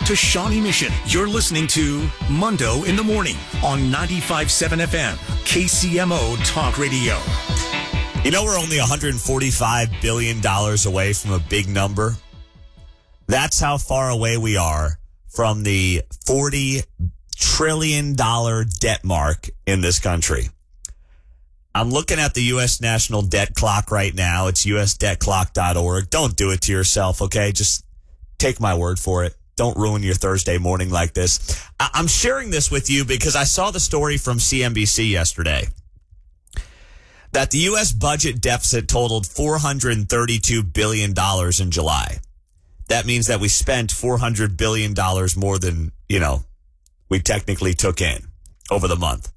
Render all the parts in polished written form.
to Shawnee Mission. You're listening to Mundo in the Morning on 95.7 FM, KCMO Talk Radio. You know, we're only $145 billion away from a big number. That's how far away we are from the $40 trillion debt mark in this country. I'm looking at the U.S. national debt clock right now. It's usdebtclock.org. Don't do it to yourself, okay? Just take my word for it. Don't ruin your Thursday morning like this. I'm sharing this with you because I saw the story from CNBC yesterday that the U.S. budget deficit totaled $432 billion in July. That means that we spent $400 billion more than, we technically took in over the month.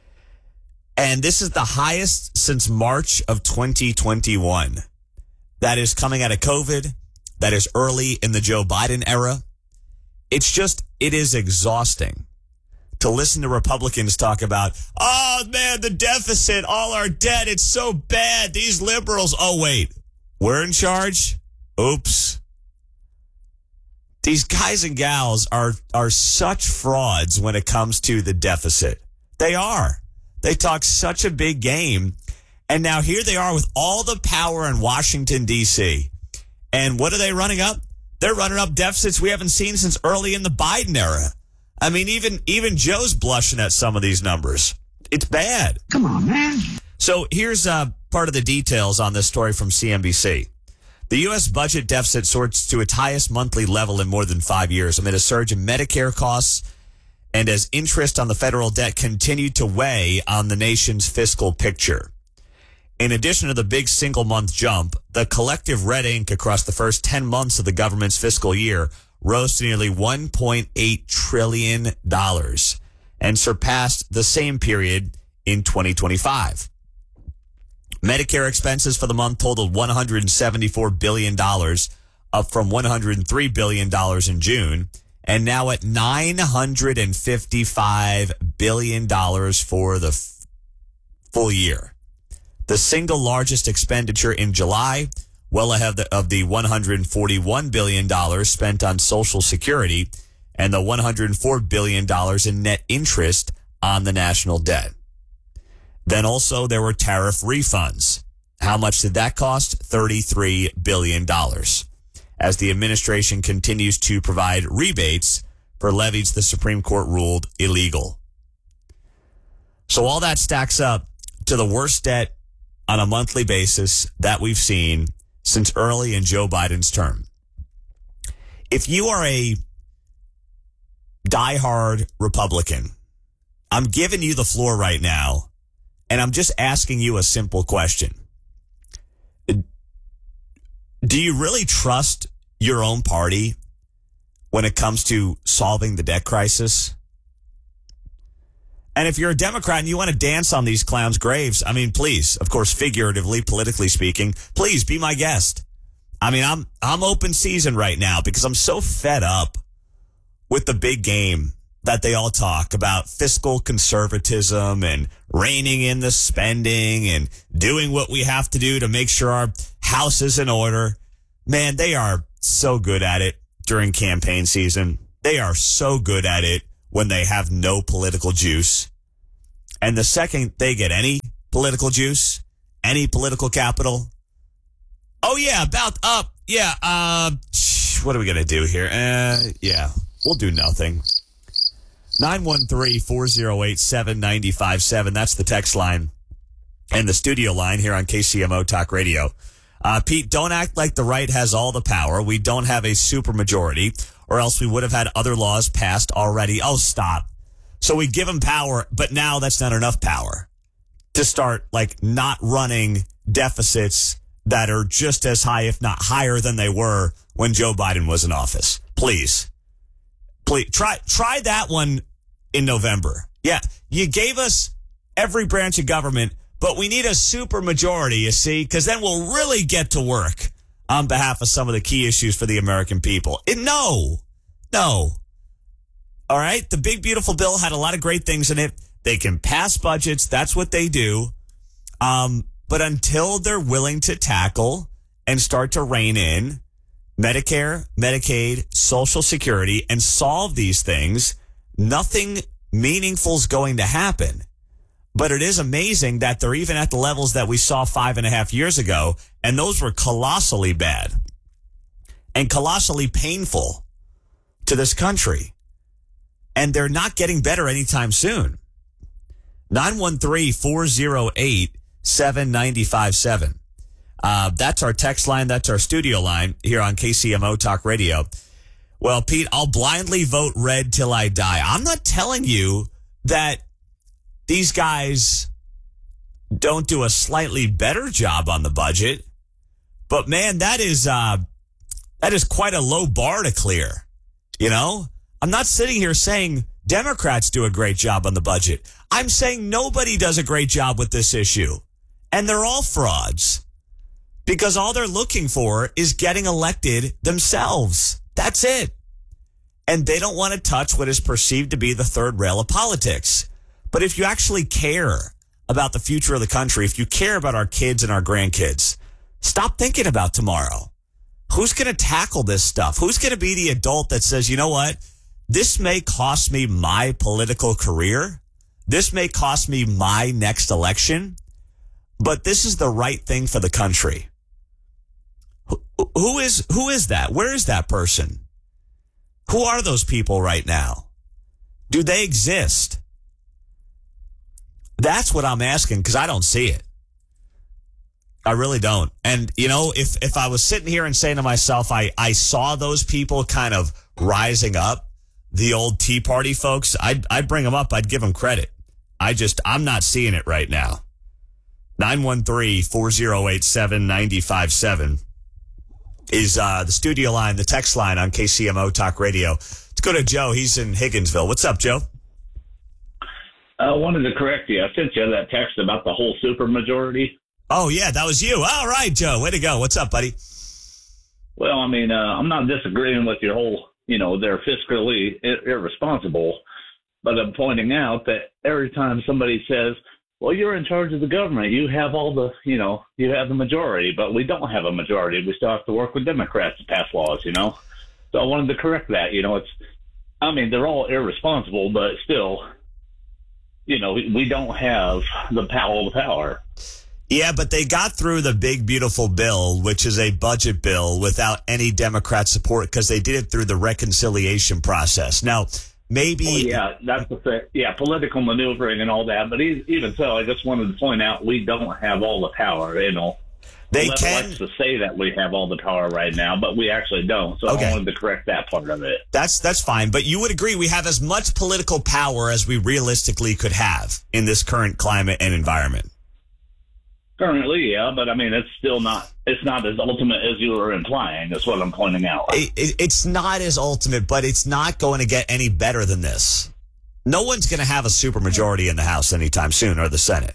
And this is the highest since March of 2021. That is coming out of COVID. That is early in the Joe Biden era. It is exhausting to listen to Republicans talk about, oh, man, the deficit, all our debt, it's so bad. These liberals, oh, wait, we're in charge? Oops. These guys and gals are such frauds when it comes to the deficit. They are. They talk such a big game. And now here they are with all the power in Washington, D.C. And what are they running up? They're running up deficits we haven't seen since early in the Biden era. I mean, even Joe's blushing at some of these numbers. It's bad. Come on, man. So here's part of the details on this story from CNBC. The U.S. budget deficit soars to its highest monthly level in more than 5 years amid a surge in Medicare costs and as interest on the federal debt continued to weigh on the nation's fiscal picture. In addition to the big single-month jump, the collective red ink across the first 10 months of the government's fiscal year rose to nearly $1.8 trillion and surpassed the same period in 2025. Medicare expenses for the month totaled $174 billion, up from $103 billion in June, and now at $955 billion for the full year. The single largest expenditure in July, well ahead of the $141 billion spent on Social Security and the $104 billion in net interest on the national debt. Then also there were tariff refunds. How much did that cost? $33 billion. As the administration continues to provide rebates for levies the Supreme Court ruled illegal. So all that stacks up to the worst debt on a monthly basis that we've seen since early in Joe Biden's term. If you are a diehard Republican, I'm giving you the floor right now, and I'm just asking you a simple question. Do you really trust your own party when it comes to solving the debt crisis? And if you're a Democrat and you want to dance on these clowns' graves, I mean, please, of course, figuratively, politically speaking, please be my guest. I mean, I'm open season right now because I'm so fed up with the big game that they all talk about fiscal conservatism and reining in the spending and doing what we have to do to make sure our house is in order. Man, they are so good at it during campaign season. They are so good at it when they have no political juice. And the second they get any political juice, any political capital, oh yeah, what are we going to do here? We'll do nothing. 913-408-7957. That's the text line and the studio line here on KCMO Talk Radio. Pete, don't act like the right has all the power. We don't have a supermajority, or else we would have had other laws passed already. Oh, stop. So we give them power, but now that's not enough power to start not running deficits that are just as high, if not higher than they were when Joe Biden was in office. Please try that one in November. Yeah, you gave us every branch of government, but we need a super majority, you see, because then we'll really get to work on behalf of some of the key issues for the American people. No. All right, the big, beautiful bill had a lot of great things in it. They can pass budgets. That's what they do. But until they're willing to tackle and start to rein in Medicare, Medicaid, Social Security, and solve these things, nothing meaningful is going to happen. But it is amazing that they're even at the levels that we saw 5.5 years ago, and those were colossally bad and colossally painful to this country. And they're not getting better anytime soon. 913-408-7957. That's our text line. That's our studio line here on KCMO Talk Radio. Well, Pete, I'll blindly vote red till I die. I'm not telling you that these guys don't do a slightly better job on the budget, but man, that is quite a low bar to clear. You know, I'm not sitting here saying Democrats do a great job on the budget. I'm saying nobody does a great job with this issue, and they're all frauds because all they're looking for is getting elected themselves. That's it. And they don't want to touch what is perceived to be the third rail of politics. But if you actually care about the future of the country, if you care about our kids and our grandkids, stop thinking about tomorrow. Who's going to tackle this stuff? Who's going to be the adult that says, you know what? This may cost me my political career. This may cost me my next election, but this is the right thing for the country. Who is that? Where is that person? Who are those people right now? Do they exist? That's what I'm asking, because I don't see it. I really don't. And, you know, if I was sitting here and saying to myself, I saw those people kind of rising up, the old Tea Party folks, I'd bring them up. I'd give them credit. I'm not seeing it right now. 913-408-7957 is the studio line, the text line on KCMO Talk Radio. Let's go to Joe. He's in Higginsville. What's up, Joe? I wanted to correct you. I sent you that text about the whole supermajority. Oh, yeah, that was you. All right, Joe. Way to go. What's up, buddy? Well, I mean, I'm not disagreeing with your whole, they're fiscally irresponsible, but I'm pointing out that every time somebody says, well, you're in charge of the government, you have all the, you have the majority, but we don't have a majority. We still have to work with Democrats to pass laws, So I wanted to correct that. They're all irresponsible, but still, we don't have the power. Yeah, but they got through the big, beautiful bill, which is a budget bill, without any Democrat support because they did it through the reconciliation process. Now, maybe... Oh, yeah, that's the thing. Yeah, political maneuvering and all that. But even so, I just wanted to point out we don't have all the power, They likes to say that we have all the power right now, but we actually don't. So I wanted to correct that part of it. That's fine. But you would agree we have as much political power as we realistically could have in this current climate and environment. Currently, yeah, but it's still not. It's not as ultimate as you were implying. That's what I'm pointing out. It's not as ultimate, but it's not going to get any better than this. No one's going to have a supermajority in the House anytime soon, or the Senate.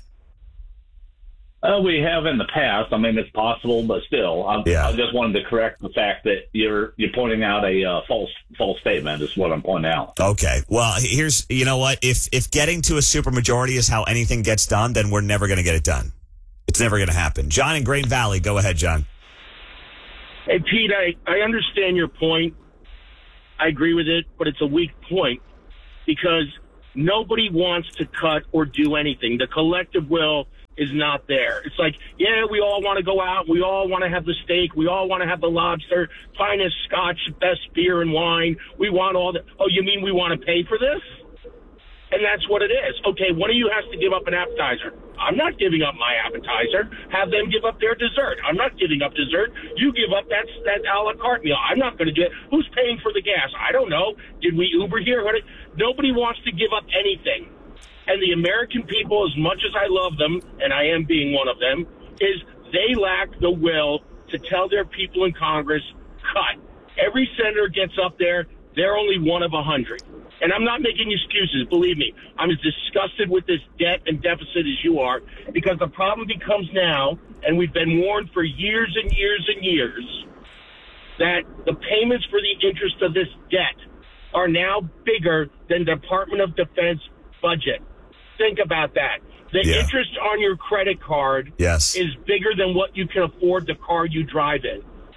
We have in the past. It's possible, but still, I just wanted to correct the fact that you're pointing out a false statement. Is what I'm pointing out. Okay. Well, here's what if getting to a supermajority is how anything gets done, then we're never going to get it done. It's never going to happen. John in Green Valley. Go ahead, John. Hey, Pete, I understand your point. I agree with it, but it's a weak point because nobody wants to cut or do anything. The collective will is not there. It's like, yeah, we all want to go out. We all want to have the steak. We all want to have the lobster, finest scotch, best beer and wine. We want all that. Oh, you mean we want to pay for this? And that's what it is. Okay, one of you has to give up an appetizer. I'm not giving up my appetizer. Have them give up their dessert. I'm not giving up dessert. You give up that a la carte meal. I'm not going to do it. Who's paying for the gas? I don't know. Did we Uber here? Nobody wants to give up anything. And the American people, as much as I love them, and I am being one of them, is they lack the will to tell their people in Congress, cut. Every senator gets up there. They're only one of 100. And I'm not making excuses, believe me. I'm as disgusted with this debt and deficit as you are, because the problem becomes now, and we've been warned for years and years and years, that the payments for the interest of this debt are now bigger than the Department of Defense budget. Think about that. The interest on your credit card is bigger than what you can afford the car you drive in.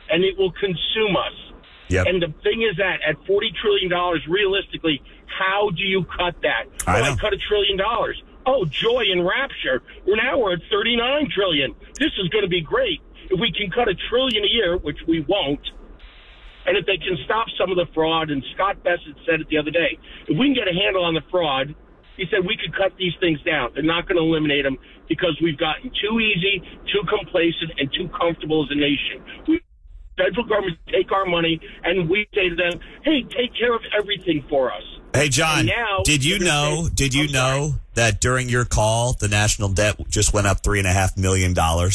and it will consume us. Yep. And the thing is that at $40 trillion, realistically, how do you cut that? I cut $1 trillion. Oh, joy and rapture. Now we're at $39 trillion. This is going to be great. If we can cut $1 trillion a year, which we won't, and if they can stop some of the fraud, and Scott Bessent said it the other day, if we can get a handle on the fraud, he said we could cut these things down. They're not going to eliminate them because we've gotten too easy, too complacent, and too comfortable as a nation. Federal government take our money, and we say to them, hey, take care of everything for us. Hey, John, did you know that during your call, the national debt just went up $3.5 million?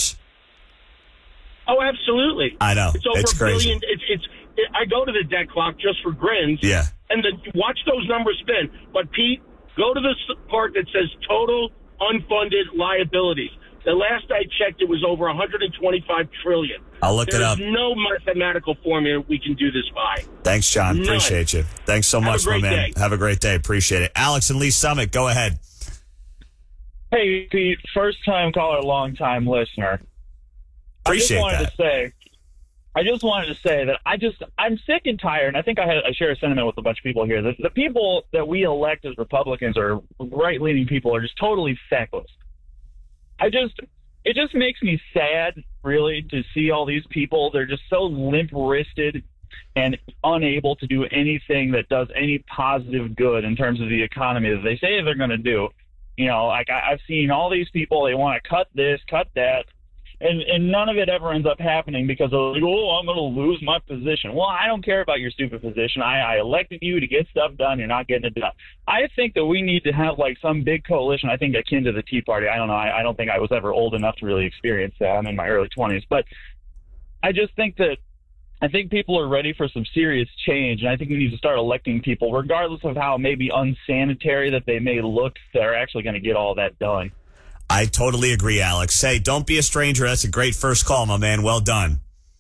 Oh, absolutely. I know. It's over it's $1 crazy. billion. I go to the debt clock just for grins. Yeah. And watch those numbers spin. But, Pete, go to the part that says total unfunded liabilities. The last I checked, it was over $125 trillion. I'll look it up. There's no mathematical formula we can do this by. Thanks, John. None. Appreciate you. Thanks so much, my man. Day. Have a great day. Appreciate it. Alex and Lee Summit, go ahead. Hey, Pete, first-time caller, long-time listener. Appreciate I just wanted to say that I'm sick and tired, and I think I share a sentiment with a bunch of people here. The people that we elect as Republicans or right-leaning people are just totally feckless. It just makes me sad, really, to see all these people. They're just so limp-wristed and unable to do anything that does any positive good in terms of the economy that they say they're going to do. You know, like I've seen all these people, they want to cut this, cut that, and none of it ever ends up happening because they're like, oh, I'm going to lose my position. Well, I don't care about your stupid position. I elected you to get stuff done. You're not getting it done. I think that we need to have like some big coalition, I think akin to the Tea Party. I don't know. I don't think I was ever old enough to really experience that. I'm in my early 20s. But I just think that people are ready for some serious change, and I think we need to start electing people, regardless of how maybe unsanitary that they may look, that are actually going to get all that done. I totally agree, Alex. Hey, don't be a stranger. That's a great first call, my man. Well done.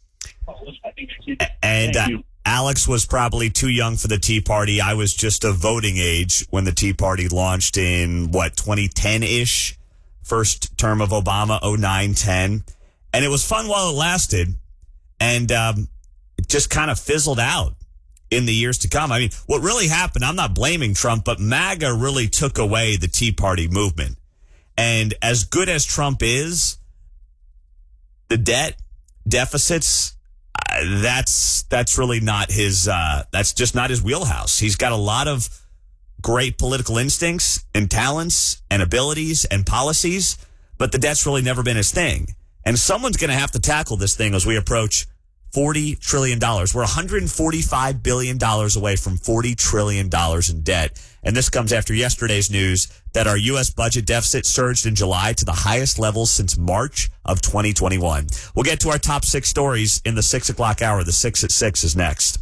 And Alex was probably too young for the Tea Party. I was just of voting age when the Tea Party launched in, 2010-ish? First term of Obama, 09-10. And it was fun while it lasted. And it just kind of fizzled out in the years to come. I mean, what really happened, I'm not blaming Trump, but MAGA really took away the Tea Party movement. And as good as Trump is, the debt deficits, that's really not his, that's just not his wheelhouse. He's got a lot of great political instincts and talents and abilities and policies, but the debt's really never been his thing. And someone's going to have to tackle this thing as we approach $40 trillion. We're $145 billion away from $40 trillion in debt. And this comes after yesterday's news that our U.S. budget deficit surged in July to the highest levels since March of 2021. We'll get to our top 6 stories in the 6 o'clock hour. The 6 at 6 is next.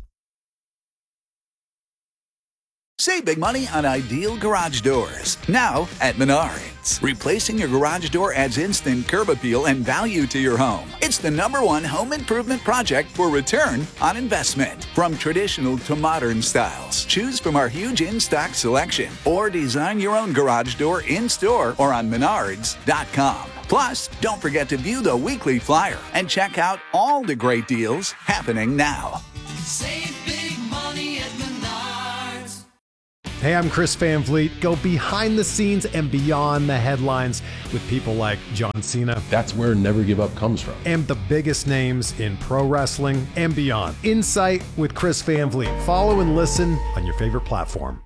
Save big money on ideal garage doors. Now at Menards. Replacing your garage door adds instant curb appeal and value to your home. It's the #1 home improvement project for return on investment. From traditional to modern styles, choose from our huge in-stock selection or design your own garage door in-store or on Menards.com. Plus, don't forget to view the weekly flyer and check out all the great deals happening now. Save big money at Menards. Hey, I'm Chris Van Vliet. Go behind the scenes and beyond the headlines with people like John Cena. That's where Never Give Up comes from. And the biggest names in pro wrestling and beyond. Insight with Chris Van Vliet. Follow and listen on your favorite platform.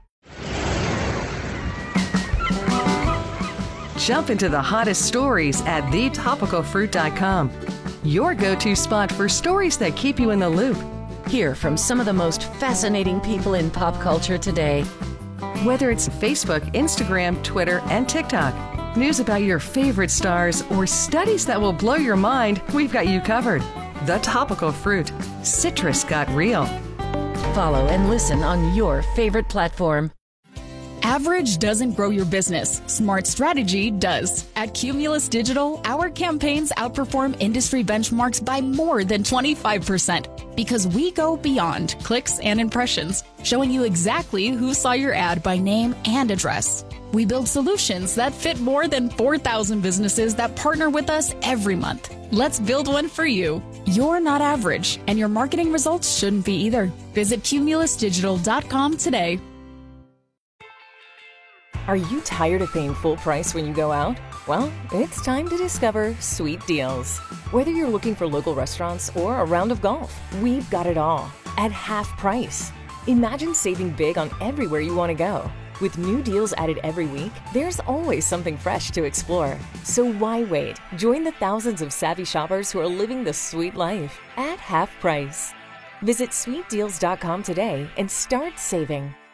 Jump into the hottest stories at thetopicalfruit.com. Your go-to spot for stories that keep you in the loop. Hear from some of the most fascinating people in pop culture today. Whether it's Facebook, Instagram, Twitter, and TikTok, news about your favorite stars, or studies that will blow your mind, we've got you covered. The Topical Fruit. Citrus got real. Follow and listen on your favorite platform. Average doesn't grow your business. Smart strategy does. At Cumulus Digital, our campaigns outperform industry benchmarks by more than 25% because we go beyond clicks and impressions, showing you exactly who saw your ad by name and address. We build solutions that fit more than 4,000 businesses that partner with us every month. Let's build one for you. You're not average, and your marketing results shouldn't be either. Visit cumulusdigital.com today. Are you tired of paying full price when you go out? Well, it's time to discover Sweet Deals. Whether you're looking for local restaurants or a round of golf, we've got it all at half price. Imagine saving big on everywhere you want to go. With new deals added every week, there's always something fresh to explore. So why wait? Join the thousands of savvy shoppers who are living the sweet life at half price. Visit sweetdeals.com today and start saving.